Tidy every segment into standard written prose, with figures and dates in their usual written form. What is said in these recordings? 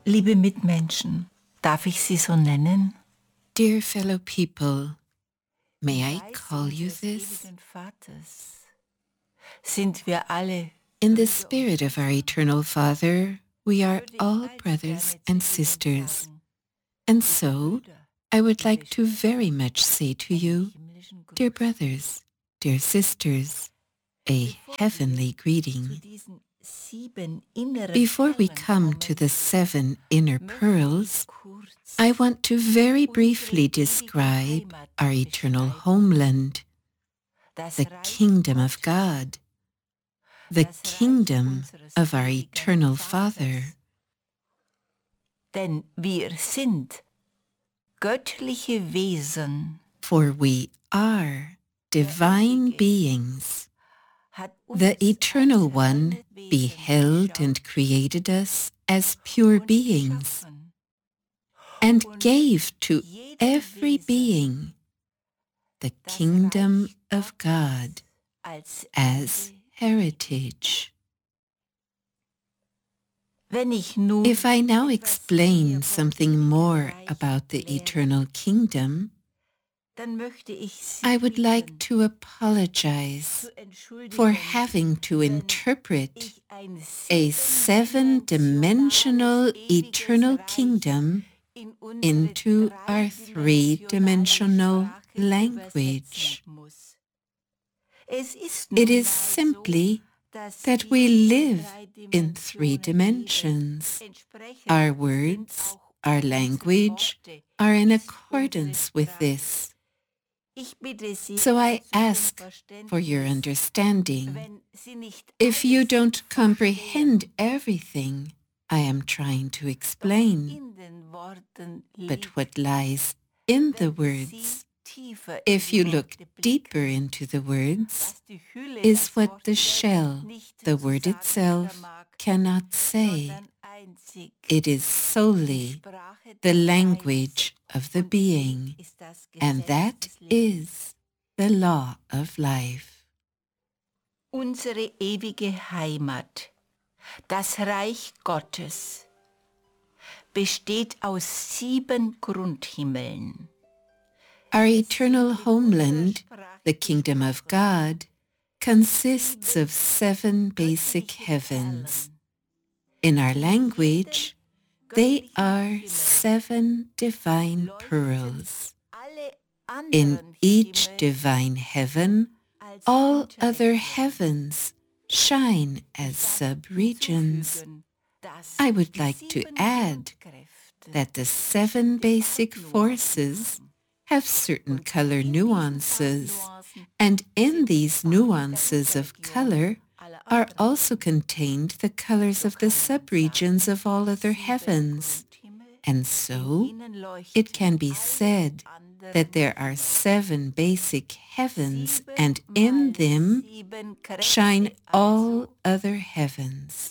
Liebe Mitmenschen, darf ich Sie so nennen? Dear fellow people, may I call you this? Sind wir alle In the spirit of our eternal Father, we are all brothers and sisters. And so, I would like to very much say to you, dear brothers, dear sisters, a heavenly greeting. Before we come to the 7 inner pearls, I want to very briefly describe our eternal homeland, the kingdom of God, the kingdom of our eternal Father. Denn wir sind göttliche Wesen. For we are divine beings. The Eternal One beheld and created us as pure beings and gave to every being the kingdom of God as heritage. If I now explain something more about the eternal kingdom, I would like to apologize for having to interpret a 7-dimensional eternal kingdom into our 3-dimensional language. It is simply that we live in 3 dimensions. Our words, our language are in accordance with this. So I ask for your understanding. If you don't comprehend everything I am trying to explain, but what lies in the words, if you look deeper into the words, is what the shell, the word itself, cannot say. It is solely the language of the being, and that is the law of life. Unsere ewige Heimat, das Reich Gottes, besteht aus 7 Grundhimmeln. Our eternal homeland, the kingdom of God, consists of 7 basic heavens. In our language, they are 7 divine pearls. In each divine heaven, all other heavens shine as sub-regions. I would like to add that the 7 basic forces have certain color nuances, and in these nuances of color are also contained the colors of the subregions of all other heavens. And so, it can be said that there are 7 basic heavens, and in them shine all other heavens.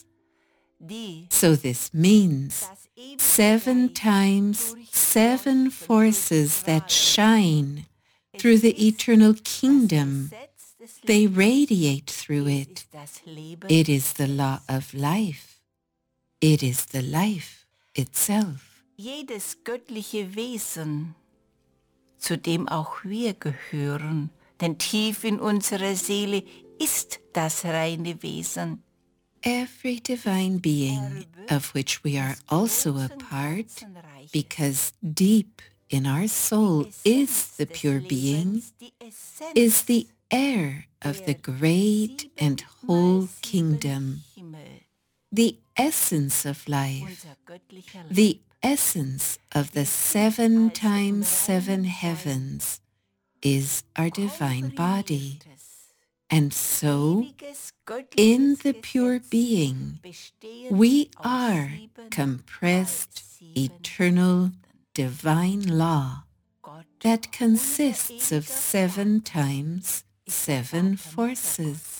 So this means 7 times 7 forces that shine through the eternal kingdom. They radiate through it. It is the law of life. It is the life itself. Jedes göttliche Wesen, zu dem auch wir gehören, denn tief in unserer Seele ist das reine Wesen. Every divine being, of which we are also a part, because deep in our soul is the pure being, is the heir of the great and whole kingdom, the essence of life, the essence of the 7 times 7 heavens is our divine body. And so, in the pure being, we are compressed, eternal, divine law that consists of 7 times 7 forces.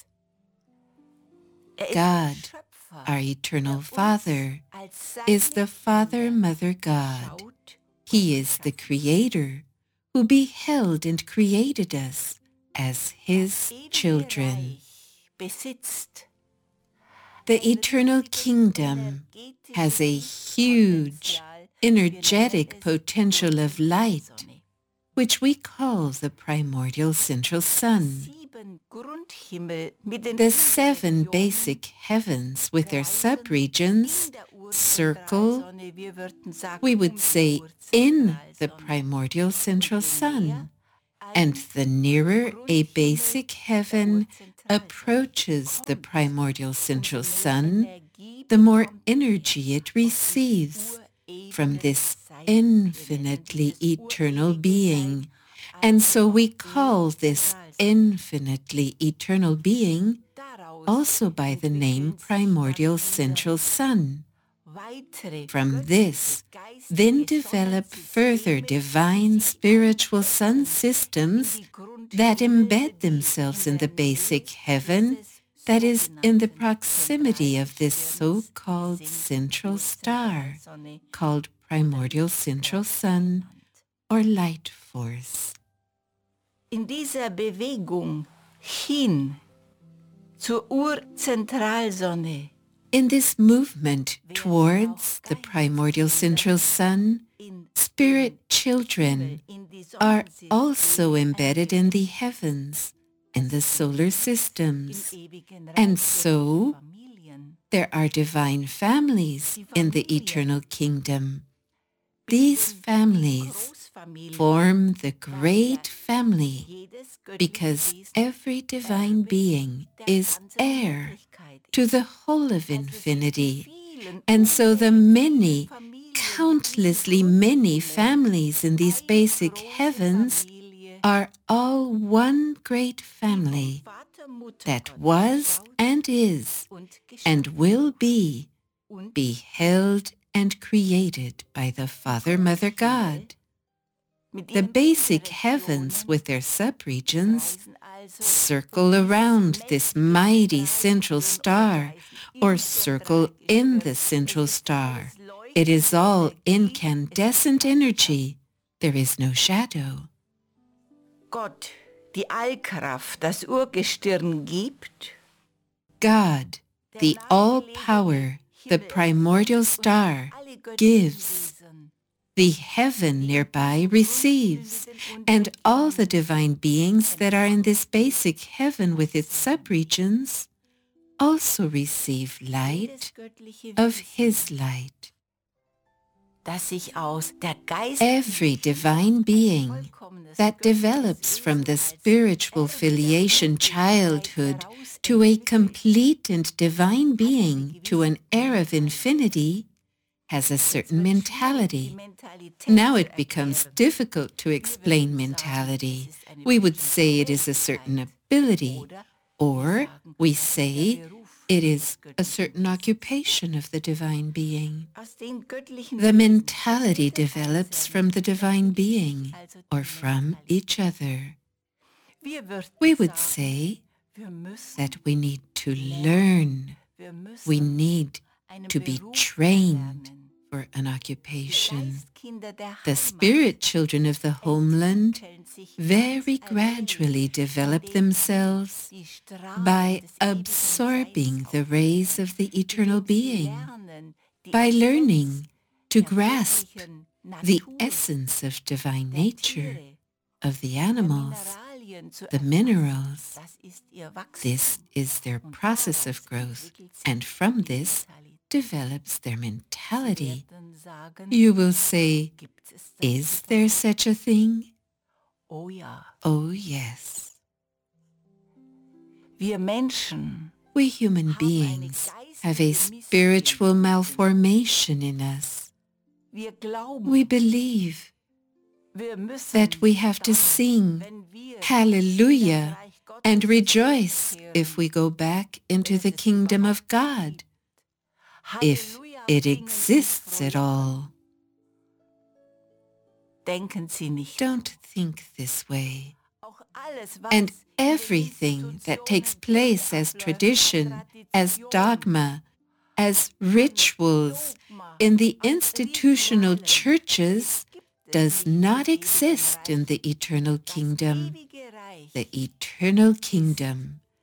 God, our eternal Father, is the Father, Mother God. He is the Creator who beheld and created us as His children. Besitzt The eternal kingdom has a huge, energetic potential of light, which we call the primordial central sun. The 7 basic heavens with their subregions circle, we would say, in the primordial central sun. And the nearer a basic heaven approaches the primordial central sun, the more energy it receives from this infinitely eternal being. And so we call this infinitely eternal being also by the name primordial central sun. From this, then develop further divine spiritual sun systems that embed themselves in the basic heaven that is in the proximity of this so-called central star, called primordial central sun or light force. In dieser Bewegung hin zur Urzentralsonne, in this movement towards the primordial central sun, spirit children are also embedded in the heavens, in the solar systems. And so, there are divine families in the eternal kingdom. These families form the great family because every divine being is heir to the whole of infinity. And so the many, countlessly many families in these basic heavens are all one great family that was and is and will be beheld and created by the Father, Mother, God. The basic heavens with their subregions circle around this mighty central star, or circle in the central star. It is all incandescent energy. There is no shadow. Gott, die Allkraft, das Urgestirn gibt. God, the all-power, the primordial star, gives. The heaven nearby receives, and all the divine beings that are in this basic heaven with its subregions also receive light of His light. Every divine being that develops from the spiritual filiation childhood to a complete and divine being, to an heir of infinity, has a certain mentality. Now it becomes difficult to explain mentality. We would say it is a certain ability, or we say it is a certain occupation of the divine being. The mentality develops from the divine being, or from each other. We would say that we need to learn. We need to be trained for an occupation. The spirit children of the homeland very gradually develop themselves by absorbing the rays of the eternal being, by learning to grasp the essence of divine nature, of the animals, the minerals. This is their process of growth, and from this develops their mentality. You will say, is there such a thing? Oh yes. We human beings have a spiritual malformation in us. We believe that we have to sing hallelujah and rejoice if we go back into the kingdom of God, if it exists at all. Don't think this way. And everything that takes place as tradition, as dogma, as rituals in the institutional churches does not exist in the eternal kingdom. The eternal kingdom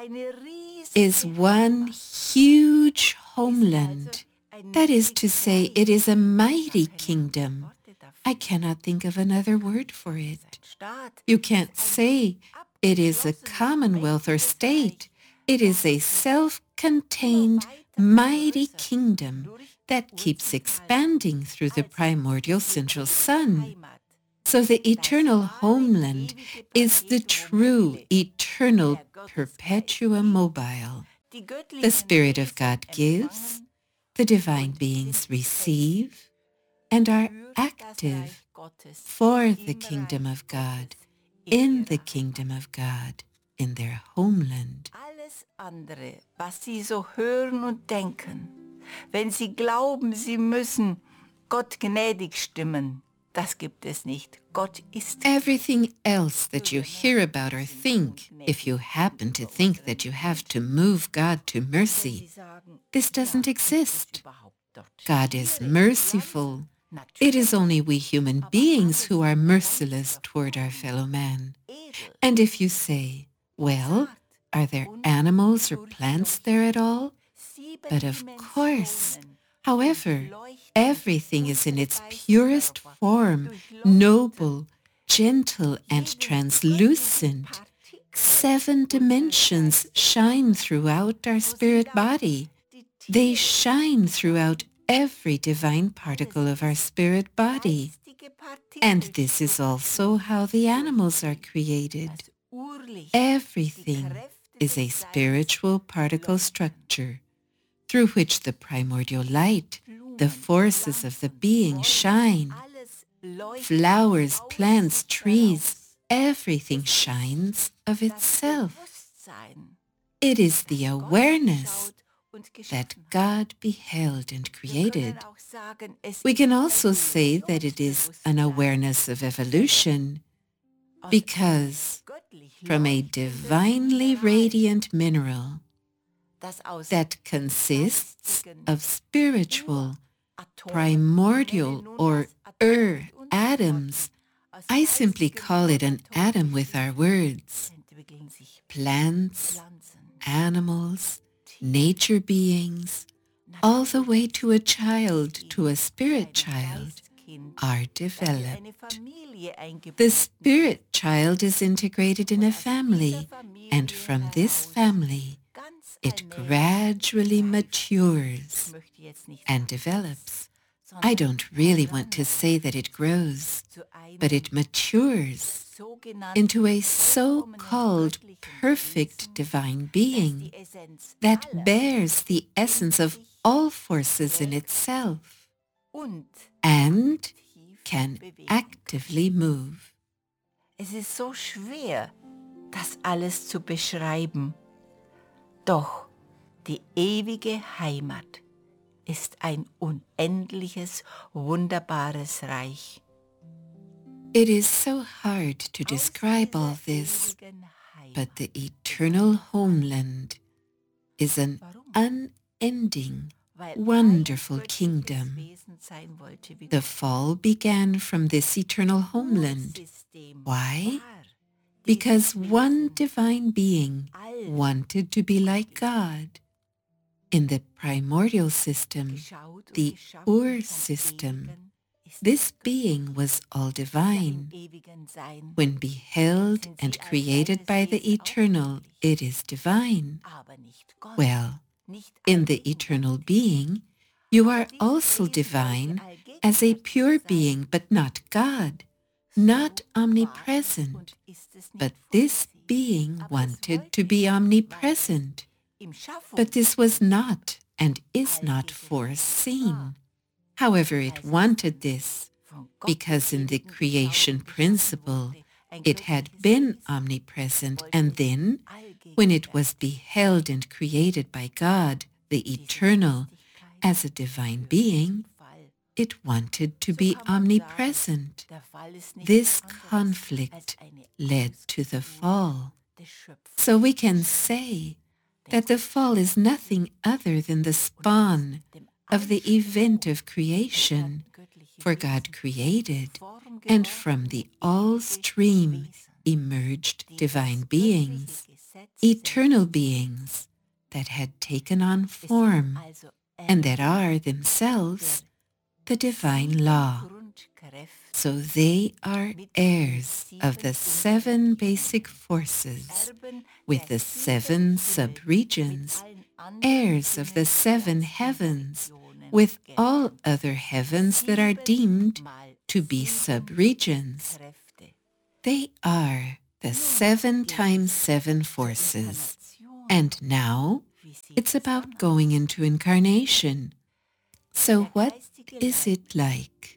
is one huge homeland. That is to say, it is a mighty kingdom. I cannot think of another word for it. You can't say it is a commonwealth or state. It is a self-contained, mighty kingdom that keeps expanding through the primordial central sun. So the eternal homeland is the true, eternal perpetuum mobile. The Spirit of God gives, the divine beings receive, and are active for the kingdom of God, in the kingdom of God, in their homeland. Alles andere, was Sie so hören und denken, wenn Sie glauben, Sie müssen Gott gnädig stimmen, das gibt es nicht. Gott ist. Everything else that you hear about or think, if you happen to think that you have to move God to mercy, this doesn't exist. God is merciful. It is only we human beings who are merciless toward our fellow man. And if you say, well, are there animals or plants there at all? But of course. However, everything is in its purest form, noble, gentle, and translucent. 7 dimensions shine throughout our spirit body. They shine throughout every divine particle of our spirit body. And this is also how the animals are created. Everything is a spiritual particle structure through which the primordial light, the forces of the being shine. Flowers, plants, trees, everything shines of itself. It is the awareness that God beheld and created. We can also say that it is an awareness of evolution, because from a divinely radiant mineral that consists of spiritual, primordial, or atoms, I simply call it an atom with our words. Plants, animals, nature beings, all the way to a child, to a spirit child, are developed. The spirit child is integrated in a family, and from this family, it gradually matures and develops. I don't really want to say that it grows, but it matures into a so-called perfect divine being that bears the essence of all forces in itself and can actively move. Es ist so schwer, das alles zu beschreiben. Doch die ewige Heimat ist ein unendliches, wunderbares Reich. It is so hard to describe all this, but the eternal homeland is an unending, wonderful kingdom. The fall began from this eternal homeland. Why? Because one divine being wanted to be like God. In the primordial system, the Ur system, this being was all divine. When beheld and created by the eternal, it is divine. Well, in the eternal being, you are also divine as a pure being, but not God, not omnipresent. But this being wanted to be omnipresent. But this was not and is not foreseen. However, it wanted this, because in the creation principle, it had been omnipresent, and then, when it was beheld and created by God, the Eternal, as a divine being, it wanted to be omnipresent. This conflict led to the fall. So we can say that the fall is nothing other than the spawn of the event of creation, for God created, and from the all-stream emerged divine beings. eternal beings that had taken on form and that are themselves the divine law. So they are heirs of the 7 basic forces, with the 7 subregions, heirs of the 7 heavens, with all other heavens that are deemed to be subregions. They are the 7 times 7 forces. And now it's about going into incarnation. So what is it like